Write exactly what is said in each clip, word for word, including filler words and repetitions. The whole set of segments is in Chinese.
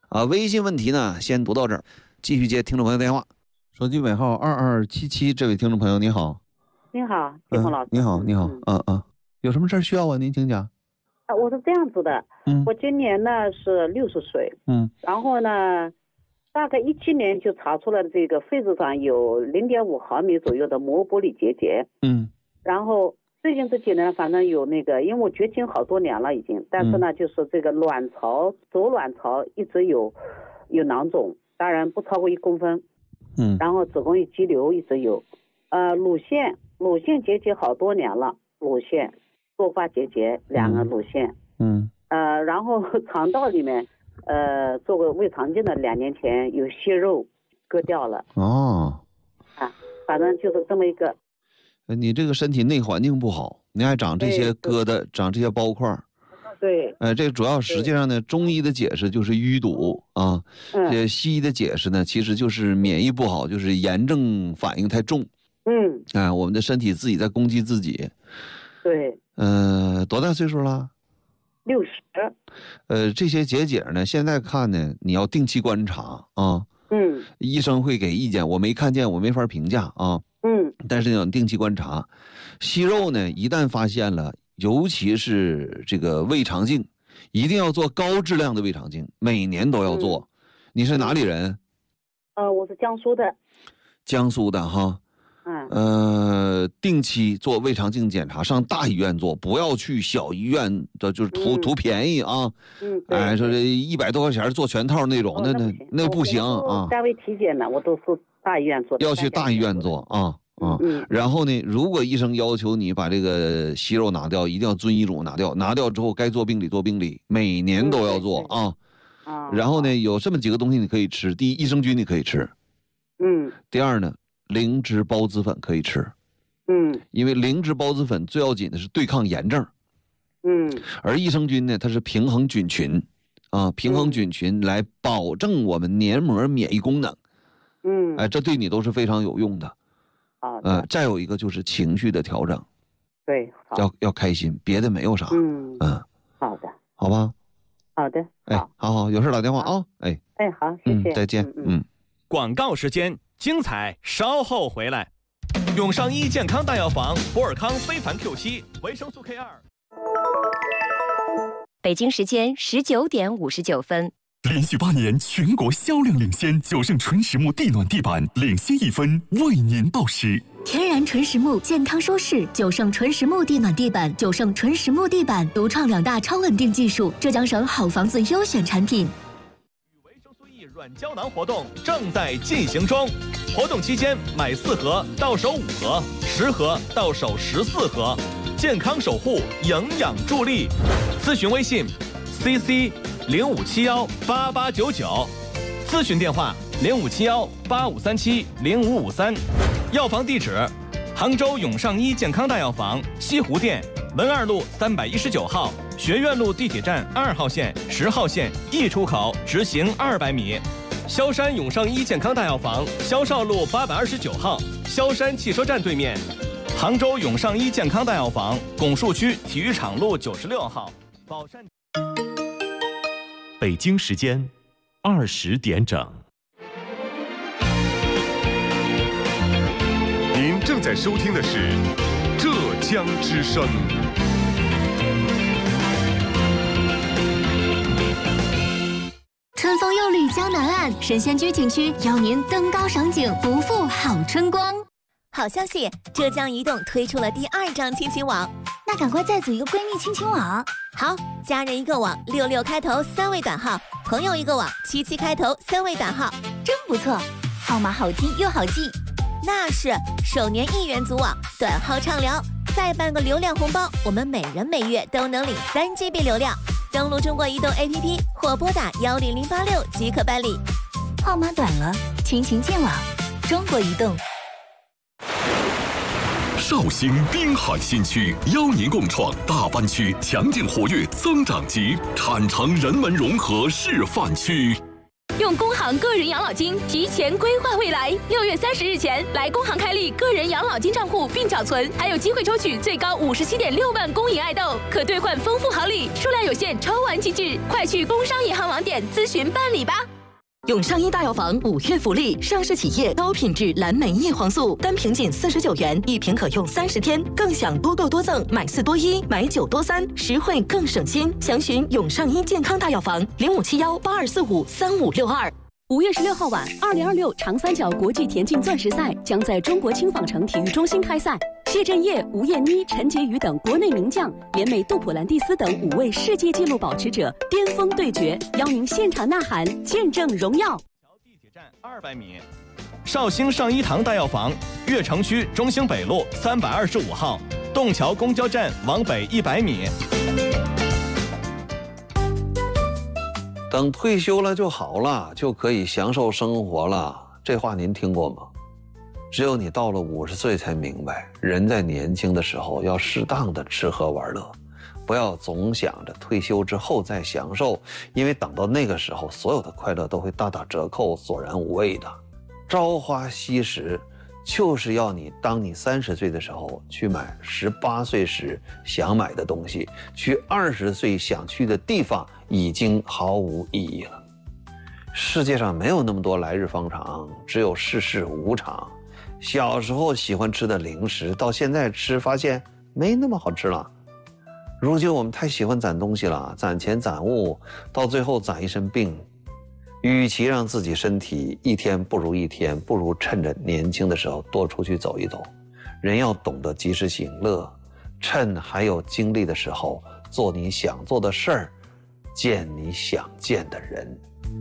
啊，微信问题呢先读到这儿，继续接听众朋友电话。手机尾号二二七七，这位听众朋友你好。 你好，金鹏老师、 嗯。你好，你好，嗯嗯、呃呃，有什么事儿需要我您请讲。 啊，我是这样子的， 嗯， 我今年呢是六十岁， 嗯， 然后呢，大概一七年就查出了这个肺子上有零点五毫米左右的膜玻璃结节， 嗯， 然后最近这几年反正有那个，因为我绝经好多年了已经，但是呢， 嗯、 就是这个卵巢左卵巢一直有有囊肿，当然不超过一公分， 嗯， 然后子宫肌肌瘤一直有，呃，乳腺乳腺结节好多年了，乳腺。多发结节两个乳腺， 嗯， 呃，然后肠道里面，呃，做过胃肠镜的，两年前有息肉割掉了。 哦， 啊，反正就是这么一个。 你这个身体内环境不好，你还长这些疙瘩，长这些包块。 对。 呃，这主要实际上呢，中医的解释就是淤堵啊，这西医的解释呢，其实就是免疫不好，就是炎症反应太重。 嗯。 哎、呃，我们的身体自己在攻击自己。 对。 呃，多大岁数了？ 六十。 呃，这些结节呢，现在看呢，你要定期观察啊。 嗯。 医生会给意见，我没看见，我没法评价啊。 嗯。 但是你要定期观察，息肉呢，一旦发现了，尤其是这个胃肠镜，一定要做高质量的胃肠镜，每年都要做。嗯、你是哪里人？ 呃，我是江苏的。 江苏的哈。 嗯， 呃，定期做胃肠镜检查，上大医院做，不要去小医院的，就是图、嗯、图便宜啊。 嗯， 哎，说这一百多块钱做全套那种， 哦、 那那那不行啊。 单位体检的，我都是大医院做的。 要去大医院做啊啊、 嗯。 然后呢，如果医生要求你把这个息肉拿掉，一定要遵医嘱拿掉，拿掉之后该做病理做病理，每年都要做、嗯、啊。 啊。 然后呢，有这么几个东西你可以吃，第一，益生菌你可以吃。 嗯。 第二呢。灵芝孢子粉可以吃， 嗯， 因为灵芝孢子粉最要紧的是对抗炎症， 嗯， 而益生菌呢，它是平衡菌群，啊，平衡菌群来保证我们黏膜免疫功能， 嗯， 哎，这对你都是非常有用的， 啊， 呃，再有一个就是情绪的调整， 对， 要要开心，别的没有啥， 嗯嗯， 好的， 好吧， 好的， 哎，好好，有事打电话啊，哎， 哎，好，谢谢， 嗯、再见，嗯。嗯广告时间，精彩稍后回来。永尚医健康大药房博尔康非凡 Q 七维生素 K 二。 北京时间十九点五十九分。 连续八年全国销量领先，九盛纯实木地暖地板领先一分，为您报时。 天然纯实木，健康舒适，九盛纯实木地暖地板，九盛纯实木地板独创两大超稳定技术，浙江省好房子优选产品。 软胶囊活动正在进行中，活动期间买四盒到手五盒，十盒到手十四盒，健康守护，营养助力。咨询微信 C C 零五七幺八八九九，咨询电话零五七幺八五三七零五五三。药房地址：杭州永尚医健康大药房西湖店文二路三百一十九号。学院路地铁站二号线、十号线 E 出口直行二百米，萧山永尚医健康大药房萧少路八百二十九号，萧山汽车站对面。杭州永尚医健康大药房拱墅区体育场路九十六号。宝山。 北京时间二十点整。 您正在收听的是浙江之声。 春风又绿江南岸，神仙居景区邀您登高赏景，不负好春光。 好消息，浙江移动推出了第二张亲情网， 那赶快再组一个闺蜜亲情网。 好，家人一个网，六六开头三位短号；朋友一个网，七七开头三位短号， 真不错，号码好听又好记。 那是，首年一元组网，短号畅聊，再办个流量红包，我们每人每月都能领三 G B 流量。登录中国移动 A P P 或拨打幺零零八六即可办理。 号码短了，亲情见网，中国移动。 绍兴滨海新区邀您共创大湾区强劲活跃增长极产城人文融合示范区。 用工行个人养老金提前规划未来。六月三十日前来工行开立个人养老金账户并缴存，还有机会抽取最高五十七点六万公银爱豆，可兑换丰富好礼，数量有限，抽完即至，快去工商银行网点咨询办理吧。 永上一大药房五月福利，上市企业高品质蓝莓叶黄素，单瓶仅四十九元，一瓶可用三十天，更享多购多赠，买四多一，买九多三，实惠更省心。详询永上一健康大药房零五七幺八二四五三五六二。 五月十六号晚，二零二六长三角国际田径钻石赛将在中国青纺城体育中心开赛。谢震业、吴艳妮、陈洁瑜等国内名将联美杜普兰蒂斯等五位世界纪录保持者巅峰对决，邀您现场呐喊，见证荣耀。 地铁站二百米，绍兴上一堂大药房，悦城区中兴北路三百二十五号，洞桥公交站往北一百米。 等退休了就好了，就可以享受生活了。这话您听过吗？只有你到了五十岁才明白，人在年轻的时候要适当的吃喝玩乐，不要总想着退休之后再享受，因为等到那个时候，所有的快乐都会大打折扣，索然无味的。朝花夕拾，就是要你当你三十岁的时候去买十八岁时想买的东西，去二十岁想去的地方，已经毫无意义了。世界上没有那么多来日方长，只有世事无常。小时候喜欢吃的零食，到现在吃发现没那么好吃了。如今我们太喜欢攒东西了，攒钱攒物，到最后攒一身病。与其让自己身体一天不如一天，不如趁着年轻的时候多出去走一走。人要懂得及时行乐，趁还有精力的时候做你想做的事儿，见你想见的人。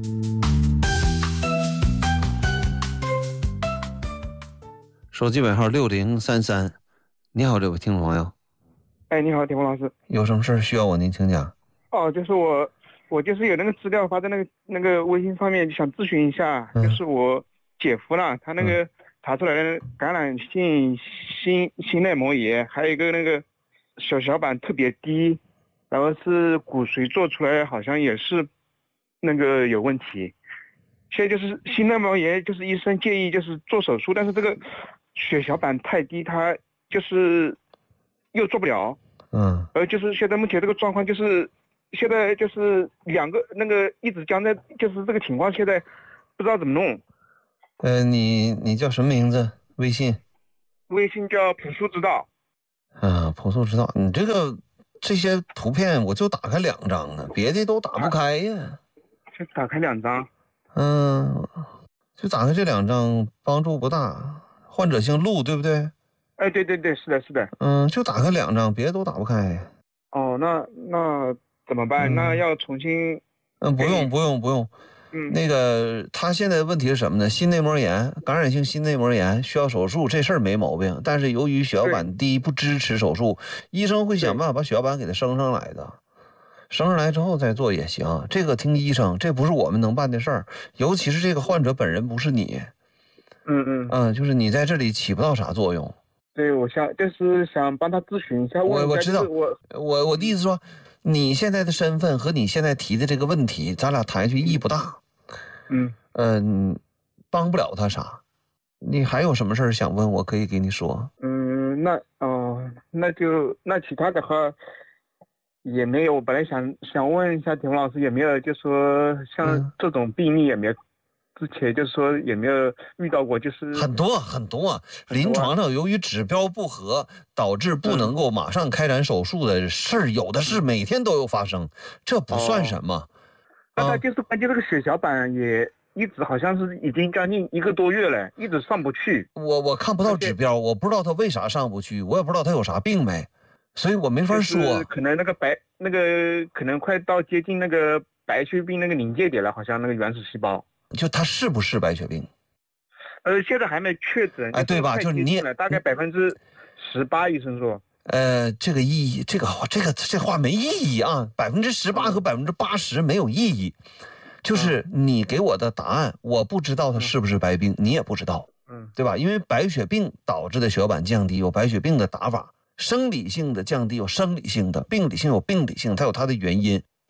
手机尾号六零三三，你好，这位听众朋友。 哎，你好，田峰老师。 有什么事需要我您请讲？ 哦，就是我，我就是有那个资料发在那个那个微信上面，想咨询一下，嗯、就是我姐夫啦，他那个查出来的感染性心心内膜炎，还有一个那个小小板特别低，然后是骨髓做出来好像也是那个有问题。现在就是心内膜炎，就是医生建议就是做手术，但是这个血小板太低，他就是又做不了。 嗯。 而就是现在目前这个状况就是，现在就是两个那个一直僵在，就是这个情况，现在不知道怎么弄。 呃，你你叫什么名字？微信？ 微信叫朴素知道。 啊，朴素知道。你这个这些图片我就打开两张啊，别的都打不开呀。 就打开两张。 嗯，就打开这两张帮助不大。患者姓陆，对不对？ 哎，对对对，是的，是的。 嗯，就打开两张，别的都打不开。 哦，那那怎么办？嗯、那要重新？ 嗯，不用不用不用。嗯，那个他现在问题是什么呢？心内膜炎，感染性心内膜炎需要手术，这事儿没毛病。但是由于血小板低，不支持手术，医生会想办法把血小板给他升上来的。升上来之后再做也行，这个听医生，这不是我们能办的事儿。尤其是这个患者本人不是你， 嗯嗯嗯，就是你在这里起不到啥作用。 对，我想就是想帮他咨询一下。 我我知道， 我我我的意思说，你现在的身份和你现在提的这个问题，咱俩谈下去意义不大。 嗯嗯，帮不了他啥。你还有什么事儿想问我，可以给你说。 嗯，那哦，那就那其他的话。也没有，我本来想想问一下田老师，有没有就说像这种病例有没有、嗯、之前就是说有没有遇到过，就是很多很多啊，临床上由于指标不合导致不能够马上开展手术的事儿、嗯、有的是，每天都有发生，这不算什么。哦、 那他就是关键这个血小板也一直好像是已经将近一个多月了，一直上不去。 我我看不到指标，我不知道他为啥上不去，我也不知道他有啥病没。所以我没法说， 就是可能那个白那个可能快到接近那个白血病那个临界点了，好像那个原始细胞。 就他是不是白血病？ 呃，现在还没确诊。 哎，对吧？就是你也大概百分之十八，医生说。 呃，这个意义，这个这个这话没意义啊！百分之十八和百分之八十没有意义。就是你给我的答案，我不知道它是不是白病，你也不知道， 嗯， 对吧？因为白血病导致的血小板降低，有白血病的打法。生理性的降低有生理性的，病理性有病理性，它有它的原因。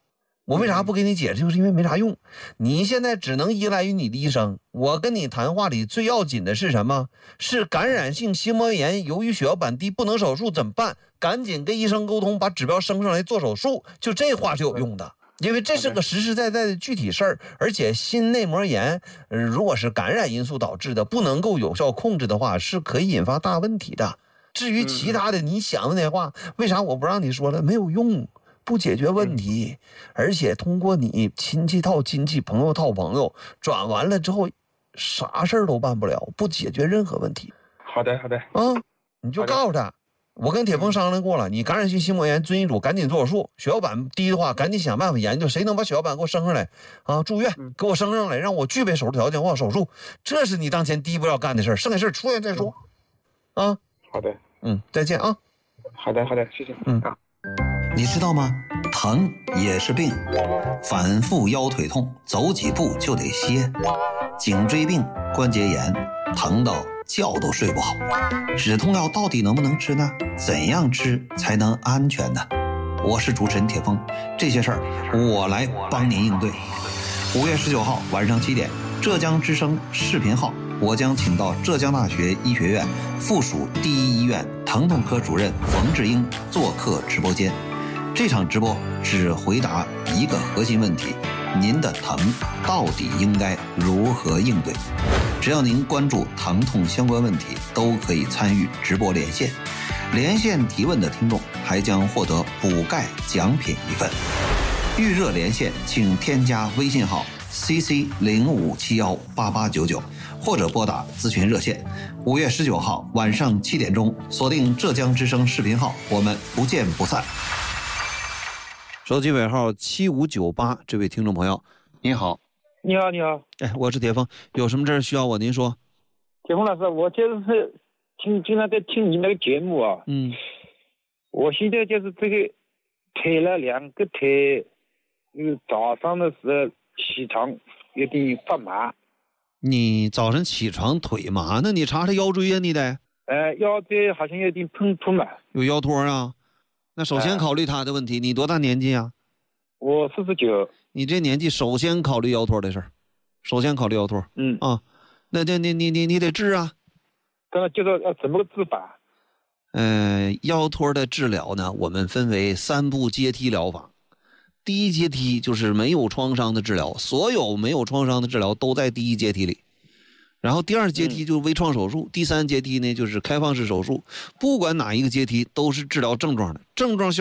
我为啥不给你解释？就是因为没啥用。你现在只能依赖于你的医生。我跟你谈话里最要紧的是什么？是感染性心膜炎，由于血小板低不能手术怎么办？赶紧跟医生沟通，把指标升上来做手术。就这话是有用的，因为这是个实实在在的具体事儿。而且心内膜炎、呃、如果是感染因素导致的，不能够有效控制的话，是可以引发大问题的。至于其他的你想的那话，为啥我不让你说了？没有用，不解决问题，而且通过你亲戚套亲戚，朋友套朋友，转完了之后啥事儿都办不了，不解决任何问题。 好的好的啊，你就告诉他，我跟铁峰商量过了，你感染性心膜炎遵医嘱，赶紧做手术。血小板低的话，赶紧想办法研究谁能把血小板给我升上来啊！住院给我升上来，让我具备手术条件，我手术，这是你当前第一步要干的事儿，剩下事儿出院再说。啊， 好的， 嗯，再见啊。 好的好的，谢谢。 嗯啊。 你知道吗？疼也是病，反复腰腿痛，走几步就得歇；颈椎病、关节炎，疼到觉都睡不好。止痛药到底能不能吃呢？怎样吃才能安全呢？我是主持人铁峰，这些事儿我来帮您应对。五月十九号晚上七点，浙江之声视频号，我将请到浙江大学医学院附属第一医院疼痛科主任冯志英做客直播间。这场直播只回答一个核心问题：您的疼到底应该如何应对？只要您关注疼痛相关问题，都可以参与直播连线。连线提问的听众还将获得补钙奖品一份。预热连线，请添加微信号 C C 零五七幺八八九九，或者拨打咨询热线。五月十九号晚上七点钟，锁定浙江之声视频号，我们不见不散。 手机尾号七五九八，这位听众朋友，你好。 你好，你好。 哎，我是铁峰，有什么事儿需要我？您说。 铁峰老师，我就是听经常在听你那个节目啊。 嗯。 我现在就是这个腿了两个腿，嗯，早上的时候起床有点发麻。 你早晨起床腿麻，那你查查腰椎啊，你得。 呃，腰椎好像有点抻突嘛。 有腰托啊？那首先考虑他的问题，你多大年纪啊？ 我四十九。 你这年纪首先考虑腰托的事儿，首先考虑腰托。 嗯啊，那那你你你你得治啊。 刚才就说要怎么个治法？ 呃，腰托的治疗呢，我们分为三步阶梯疗法。第一阶梯就是没有创伤的治疗，所有没有创伤的治疗都在第一阶梯里。然后第二阶梯就是微创手术，嗯、第三阶梯呢就是开放式手术。不管哪一个阶梯，都是治疗症状的，症状消